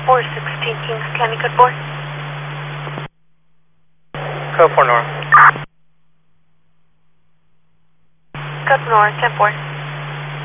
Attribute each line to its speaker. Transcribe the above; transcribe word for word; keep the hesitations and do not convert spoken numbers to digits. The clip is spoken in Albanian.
Speaker 1: four sixteen Kings County, code four.
Speaker 2: Code four Nora.
Speaker 1: Code four Nora, ten four.